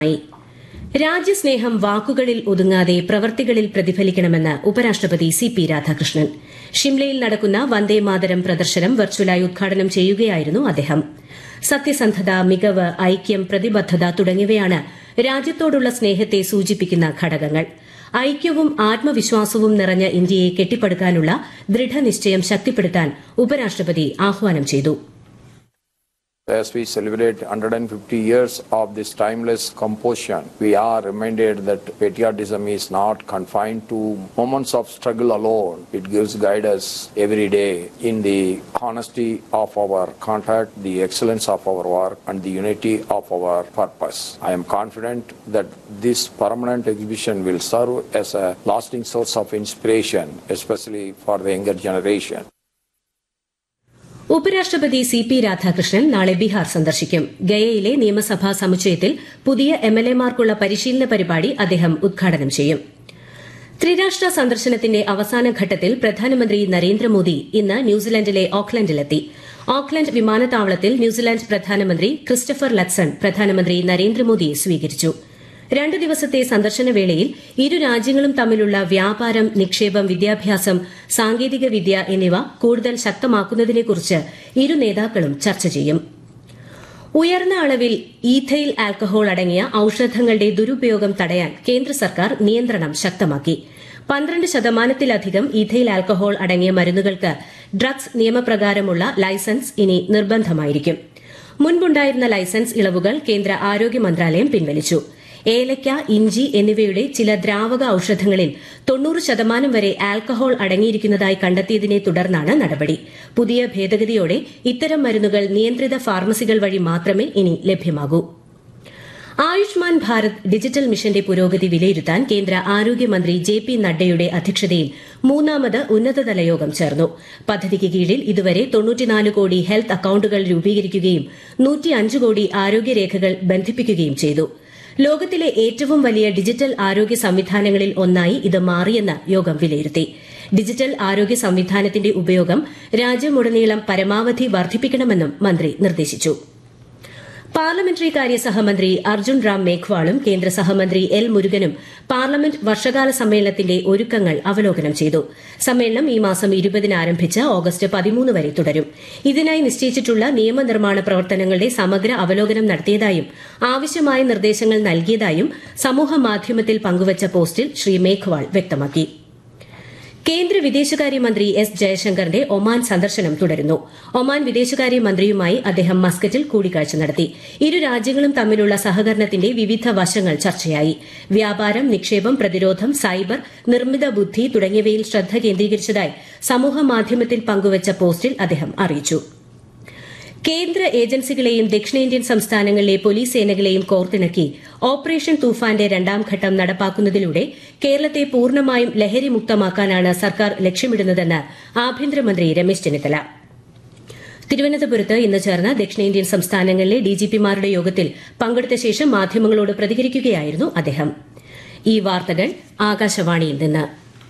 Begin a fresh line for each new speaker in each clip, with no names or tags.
രാജ്യസ്നേഹം വാക്കുകളിൽ ഒതുങ്ങാതെ പ്രവൃത്തികളിൽ പ്രതിഫലിക്കണമെന്ന് ഉപരാഷ്ട്രപതി സി.പി. രാധാകൃഷ്ണൻ. ഷിംലയിൽ നടക്കുന്ന വന്ദേമാതരം പ്രദർശനം വെർച്വലായി ഉദ്ഘാടനം ചെയ്യുകയായിരുന്നു അദ്ദേഹം. സത്യസന്ധത, മികവ്, ഐക്യം, പ്രതിബദ്ധത തുടങ്ങിയവയാണ് രാജ്യത്തോടുള്ള സ്നേഹത്തെ സൂചിപ്പിക്കുന്ന ഘടകങ്ങൾ. ഐക്യവും ആത്മവിശ്വാസവും നിറഞ്ഞ ഇന്ത്യയെ കെട്ടിപ്പടുക്കാനുള്ള ദൃഢനിശ്ചയം ശക്തിപ്പെടുത്താൻ ഉപരാഷ്ട്രപതി ആഹ്വാനം ചെയ്തു.
As we celebrate 150 years of this timeless composition, we are reminded that patriotism is not confined to moments of struggle alone. It gives guidance every day in the honesty of our conduct, the excellence of our work, and the unity of our purpose. I am confident that this permanent exhibition will serve as a lasting source of inspiration, especially for the younger generation.
ഉപരാഷ്ട്രപതി CP. Radhakrishnan നാളെ ബീഹാർ സന്ദർശിക്കും. ഗയയിലെ നിയമസഭാ സമുച്ചയത്തിൽ പുതിയ എംഎൽഎമാർക്കുള്ള പരിശീലന പരിപാടി അദ്ദേഹം ഉദ്ഘാടനം ചെയ്യും. ത്രിരാഷ്ട്ര സന്ദർശനത്തിന്റെ അവസാന ഘട്ടത്തിൽ പ്രധാനമന്ത്രി നരേന്ദ്രമോദി ഇന്ന് ന്യൂസിലൻഡിലെ ഓക്ലൻഡിലെത്തി. ഓക്ലൻഡ് വിമാനത്താവളത്തിൽ ന്യൂസിലാൻഡ് പ്രധാനമന്ത്രി ക്രിസ്റ്റഫർ ലക്സൺ പ്രധാനമന്ത്രി നരേന്ദ്രമോദിയെ സ്വീകരിച്ചു. 2 ദിവസത്തെ സന്ദർശനവേളയിൽ ഇരു രാജ്യങ്ങളും തമ്മിലുള്ള വ്യാപാരം, നിക്ഷേപം, വിദ്യാഭ്യാസം, സാങ്കേതികവിദ്യ എന്നിവ കൂടുതൽ ശക്തമാക്കുന്നതിനെക്കുറിച്ച് ഇരു നേതാക്കളും ചർച്ച ചെയ്യും. ഉയർന്ന അളവിൽ ഈഥൈൽ ആൽക്കഹോൾ അടങ്ങിയ ഔഷധങ്ങളുടെ ദുരുപയോഗം തടയാൻ കേന്ദ്ര സർക്കാർ നിയന്ത്രണം ശക്തമാക്കി. 12% ഈഥൈൽ ആൽക്കഹോൾ അടങ്ങിയ മരുന്നുകൾക്ക് ഡ്രഗ്സ് നിയമപ്രകാരമുള്ള ലൈസൻസ് ഇനി നിർബന്ധമായിരിക്കും. മുൻപുണ്ടായിരുന്ന ലൈസൻസ് ഇളവുകൾ കേന്ദ്ര ആരോഗ്യ മന്ത്രാലയം പിൻവലിച്ചു. ഏലയ്ക്ക, ഇഞ്ചി എന്നിവയുടെ ചില ദ്രാവക ഔഷധങ്ങളിൽ 90% വരെ ആൽക്കഹോൾ അടങ്ങിയിരിക്കുന്നതായി കണ്ടെത്തിയതിനെ തുടർന്നാണ് നടപടി. പുതിയ ഭേദഗതിയോടെ ഇത്തരം മരുന്നുകൾ നിയന്ത്രിത ഫാർമസികൾ വഴി മാത്രമേ ഇനി ലഭ്യമാകൂ. ആയുഷ്മാൻ ഭാരത് ഡിജിറ്റൽ മിഷന്റെ പുരോഗതി വിലയിരുത്താൻ കേന്ദ്ര ആരോഗ്യമന്ത്രി ജെ.പി. നഡ്ഡയുടെ അധ്യക്ഷതയിൽ 3ാമത് ഉന്നതതല യോഗം ചേർന്നു. പദ്ധതിക്ക് കീഴിൽ ഇതുവരെ 94 കോടി ഹെൽത്ത് അക്കൌണ്ടുകൾ രൂപീകരിക്കുകയും 105 കോടി ആരോഗ്യരേഖകൾ ബന്ധിപ്പിക്കുകയും ചെയ്തു. ലോകത്തിലെ ഏറ്റവും വലിയ ഡിജിറ്റൽ ആരോഗ്യ സംവിധാനങ്ങളിൽ ഒന്നായി ഇത് മാറിയെന്ന് യോഗം വിലയിരുത്തി. ഡിജിറ്റൽ ആരോഗ്യ സംവിധാനത്തിന്റെ ഉപയോഗം രാജ്യമുടനീളം പരമാവധി വർദ്ധിപ്പിക്കണമെന്നും മന്ത്രി നിർദ്ദേശിച്ചു. പാർലമെന്ററി കാര്യ സഹമന്ത്രി അർജുൻ റാം മേഘ്വാളും കേന്ദ്ര സഹമന്ത്രി എൽ മുരുകനും പാർലമെന്റ് വർഷകാല സമ്മേളനത്തിന്റെ ഒരുക്കങ്ങൾ അവലോകനം ചെയ്തു. സമ്മേളനം ഈ മാസം 20-ന് ആരംഭിച്ച് ഓഗസ്റ്റ് 13 വരെ തുടരും. ഇതിനായി നിശ്ചയിച്ചിട്ടുള്ള നിയമനിർമ്മാണ പ്രവർത്തനങ്ങളുടെ സമഗ്ര അവലോകനം നടത്തിയതായും ആവശ്യമായ നിർദ്ദേശങ്ങൾ നൽകിയതായും സമൂഹമാധ്യമത്തിൽ പങ്കുവച്ച പോസ്റ്റിൽ ശ്രീ മേഘ്വാൾ വ്യക്തമാക്കി. കേന്ദ്ര വിദേശകാര്യമന്ത്രി എസ് ജയശങ്കറിന്റെ ഒമാൻ സന്ദർശനം തുടരുന്നു. ഒമാൻ വിദേശകാര്യമന്ത്രിയുമായി അദ്ദേഹം മസ്കറ്റിൽ കൂടിക്കാഴ്ച നടത്തി. ഇരു രാജ്യങ്ങളും തമ്മിലുള്ള സഹകരണത്തിന്റെ വിവിധ വശങ്ങൾ ചർച്ചയായി. വ്യാപാരം, നിക്ഷേപം, പ്രതിരോധം, സൈബർ, നിർമ്മിത ബുദ്ധി തുടങ്ങിയവയിൽ ശ്രദ്ധ കേന്ദ്രീകരിച്ചതായി സമൂഹമാധ്യമത്തിൽ പങ്കുവച്ച പോസ്റ്റിൽ അദ്ദേഹം അറിയിച്ചു. കേന്ദ്ര ഏജൻസികളെയും ദക്ഷിണേന്ത്യൻ സംസ്ഥാനങ്ങളിലെ പോലീസ് സേനകളെയും കോർത്തിണക്കി ഓപ്പറേഷൻ തൂഫാന്റെ 2ാം ഘട്ടം നടപ്പാക്കുന്നതിലൂടെ കേരളത്തെ പൂർണ്ണമായും ലഹരിമുക്തമാക്കാനാണ് സർക്കാർ ലക്ഷ്യമിടുന്നതെന്ന് ആഭ്യന്തരമന്ത്രി രമേശ് ചെന്നിത്തല. തിരുവനന്തപുരത്ത് ഇന്ന് ചേർന്ന ദക്ഷിണേന്ത്യൻ സംസ്ഥാനങ്ങളിലെ ഡിജിപിമാരുടെ യോഗത്തിൽ പങ്കെടുത്ത ശേഷം മാധ്യമങ്ങളോട് പ്രതികരിക്കുകയായിരുന്നു അദ്ദേഹം. ഈ വാർത്തകൾ ആകാശവാണിയിൽ നിന്ന്.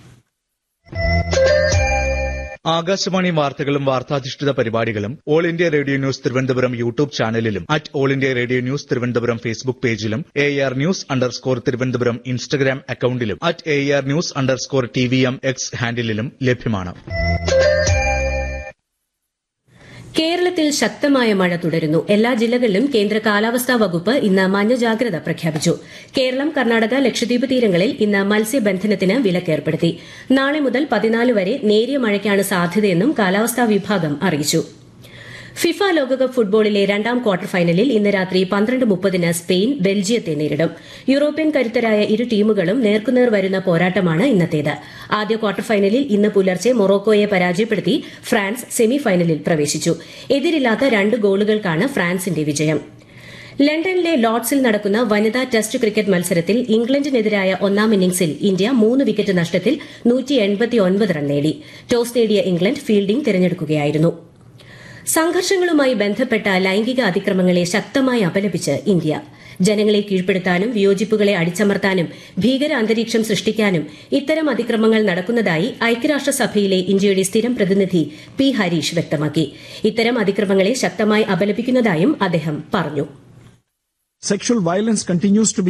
ആകാശവാണി വാർത്തകളും വാർത്താധിഷ്ഠിത പരിപാടികളും all India radio news Thiruvananthapuram YouTube ചാനലിലും all India radio news Thiruvananthapuram Facebook പേജിലും AR News_ തിരുവനന്തപുരം ഇൻസ്റ്റഗ്രാം അക്കൌണ്ടിലും AR News_TVM X ഹാൻഡിലും ലഭ്യമാണ്.
കേരളത്തിൽ ശക്തമായ മഴ തുടരുന്നു. എല്ലാ ജില്ലകളിലും കേന്ദ്ര കാലാവസ്ഥാ വകുപ്പ് ഇന്ന് മഞ്ഞ ജാഗ്രത പ്രഖ്യാപിച്ചു. കേരളം, കർണാടക, ലക്ഷദ്വീപ് തീരങ്ങളിൽ ഇന്ന് മത്സ്യബന്ധനത്തിന് വിലക്കേർപ്പെടുത്തി. നാളെ മുതൽ 14 വരെ നേരിയ മഴയ്ക്കാണ് സാധ്യതയെന്നും കാലാവസ്ഥാ വിഭാഗം അറിയിച്ചു. ഫിഫ ലോകകപ്പ് ഫുട്ബോളിലെ 2ാം ക്വാർട്ടർ ഫൈനലിൽ ഇന്ന് രാത്രി 12:30-ന് സ്പെയിൻ ബെൽജിയത്തെ നേരിടും. യൂറോപ്യൻ കരുത്തരായ ഇരു ടീമുകളും നേർക്കുനേർ വരുന്ന പോരാട്ടമാണ് ഇന്നത്തേത്. ആദ്യ ക്വാർട്ടർ ഫൈനലിൽ ഇന്ന് പുലർച്ചെ മൊറോക്കോയെ പരാജയപ്പെടുത്തി ഫ്രാൻസ് സെമിഫൈനലിൽ പ്രവേശിച്ചു. എതിരില്ലാത്ത 2 ഗോളുകൾക്കാണ് ഫ്രാൻസിന്റെ വിജയം. ലണ്ടനിലെ ലോർഡ്സിൽ നടക്കുന്ന വനിതാ ടെസ്റ്റ് ക്രിക്കറ്റ് മത്സരത്തിൽ ഇംഗ്ലണ്ടിനെതിരായ 1ാം ഇന്നിംഗ്സിൽ ഇന്ത്യ 3 വിക്കറ്റ് നഷ്ടത്തിൽ 189 റൺ നേടി. ടോസ് നേടിയ ഇംഗ്ലണ്ട് ഫീൽഡിംഗ് തിരഞ്ഞെടുക്കുകയായിരുന്നു. സംഘർഷങ്ങളുമായി ബന്ധപ്പെട്ട ലൈംഗിക അതിക്രമങ്ങളെ ശക്തമായി അപലപിച്ച് ഇന്ത്യ. ജനങ്ങളെ കീഴ്പ്പെടുത്താനും വിയോജിപ്പുകളെ അടിച്ചമർത്താനും ഭീകര അന്തരീക്ഷം സൃഷ്ടിക്കാനും ഇത്തരം അതിക്രമങ്ങൾ നടക്കുന്നതായി ഐക്യരാഷ്ട്രസഭയിലെ ഇന്ത്യയുടെ സ്ഥിരം പ്രതിനിധി പി ഹരീഷ് വ്യക്തമാക്കി. ഇത്തരം അതിക്രമങ്ങളെ ശക്തമായി അപലപിക്കുന്നതായും അദ്ദേഹം പറഞ്ഞു.
Sexual violence continues to be